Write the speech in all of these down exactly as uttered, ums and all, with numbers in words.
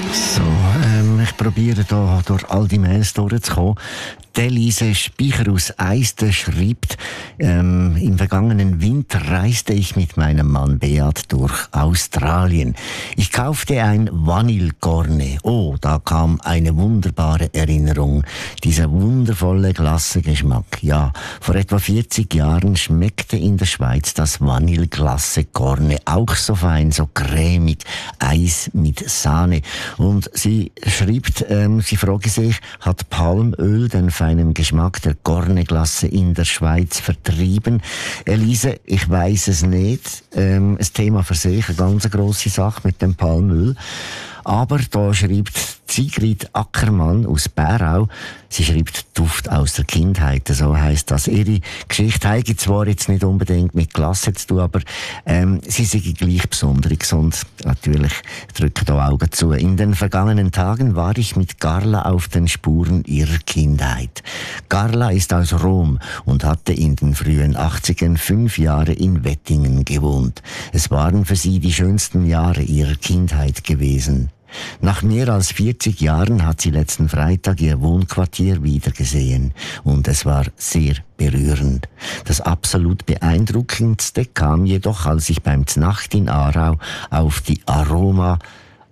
So, ähm, ich probiere da durch all die Mails durchzukommen. Elise Speicher aus Eisten schreibt, ähm, im vergangenen Winter reiste ich mit meinem Mann Beat durch Australien. Ich kaufte ein Vanillegorne. Oh, da kam eine wunderbare Erinnerung. Dieser wundervolle Glassegeschmack. Ja, vor etwa vierzig Jahren schmeckte in der Schweiz das Vanilleglasse-Gorne auch so fein, so cremig, Eis mit Sahne. Und sie schreibt, ähm, sie frage sich, hat Palmöl den feinen Geschmack der Gorne-Glasse in der Schweiz vertrieben? Elise, ich weiss es nicht. Ähm, ein Thema für sich, eine ganz grosse Sache mit dem Palmöl. Aber da schreibt Sigrid Ackermann aus Bärau, sie schreibt Duft aus der Kindheit, so heisst das. Ihre Geschichte hat zwar jetzt nicht unbedingt mit Klasse zu tun, aber ähm, sie sind gleich besonders und natürlich drücken da Augen zu. In den vergangenen Tagen war ich mit Carla auf den Spuren ihrer Kindheit. Carla ist aus Rom und hatte in den frühen achtzigern fünf Jahre in Wettingen gewohnt. Es waren für sie die schönsten Jahre ihrer Kindheit gewesen. Nach mehr als vierzig Jahren hat sie letzten Freitag ihr Wohnquartier wiedergesehen und es war sehr berührend. Das absolut beeindruckendste kam jedoch, als ich beim Znacht in Aarau auf die Aroma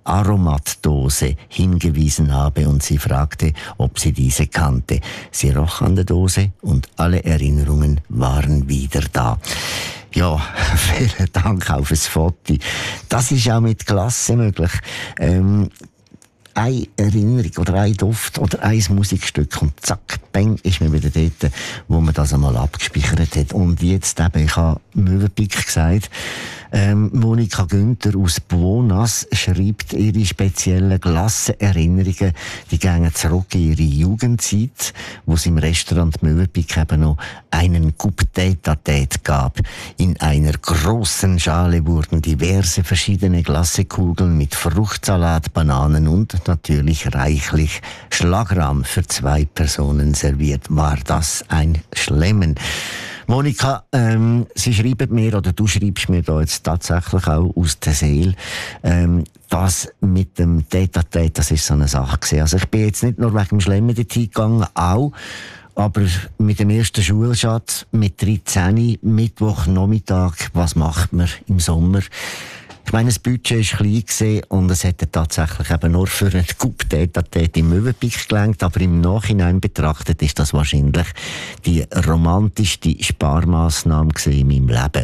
Aromatdose hingewiesen habe und sie fragte, ob sie diese kannte. Sie roch an der Dose und alle Erinnerungen waren wieder da. Ja, vielen Dank auf das Foto. Das ist auch mit Klasse möglich. Ähm, eine Erinnerung oder ein Duft oder ein Musikstück und zack, bang, ist man wieder dort, wo man das einmal abgespeichert hat. Und jetzt eben, ich habe Möwenpick gesagt, ähm, Monika Günther aus Buonas schreibt ihre speziellen Glassenerinnerungen, die gehen zurück in ihre Jugendzeit, wo es im Restaurant Möwenpick eben noch einen Coupe Tête-à-Tête gab. In einer grossen Schale wurden diverse verschiedene Glassekugeln mit Fruchtsalat, Bananen und natürlich reichlich Schlagrahm für zwei Personen serviert. War das ein Schlemmen? Monika, ähm, Sie schreiben mir, oder du schreibst mir da jetzt tatsächlich auch aus der Seele, ähm, das mit dem Tête-à-Tête, das ist so eine Sache gewesen. Also ich bin jetzt nicht nur wegen dem Schlemmen dorthin gegangen, auch, aber mit dem ersten Schulschatz, mit dreizehn, Mittwochnachmittag, was macht man im Sommer? Ich meine, das Budget war klein gewesen und es hätte tatsächlich eben nur für einen Coupe Tête-à-Tête im Möwenpick gelangt, aber im Nachhinein betrachtet ist das wahrscheinlich die romantischste Sparmaßnahme in meinem Leben.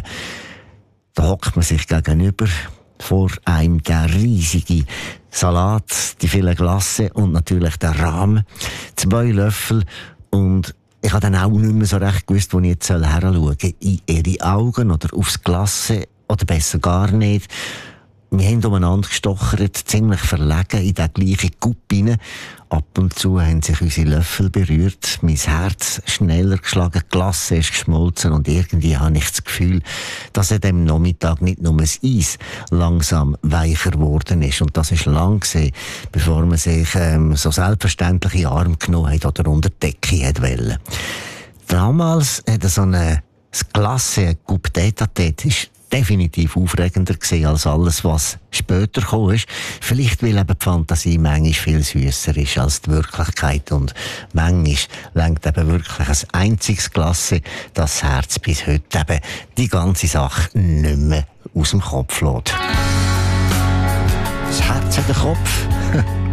Da hockt man sich gegenüber, vor einem der riesige Salat, die vielen Glasse und natürlich der Rahm, zwei Löffel und ich habe dann auch nicht mehr so recht gewusst, wo ich jetzt heranschauen soll. In ihre Augen oder aufs Glasse oder besser gar nicht. Wir haben umeinander gestochert, ziemlich verlegen in den gleichen Coupe rein. Ab und zu haben sich unsere Löffel berührt, mein Herz schneller geschlagen, die Glasse ist geschmolzen und irgendwie habe ich das Gefühl, dass an dem Nachmittag nicht nur das Eis langsam weicher geworden ist. Und das ist lang gewesen, bevor man sich ähm, so selbstverständlich in den Arm genommen hat oder unter die Decke hat wollen. Damals hat so eine Glasse, Coupe Tête-à-Tête, ist definitiv aufregender gewesen als alles, was später gekommen ist. Vielleicht, weil eben die Fantasie manchmal viel süsser ist als die Wirklichkeit und manchmal lenkt eben wirklich ein einziges Glasse das Herz bis heute eben die ganze Sache nicht mehr aus dem Kopf lässt. Das Herz in den Kopf.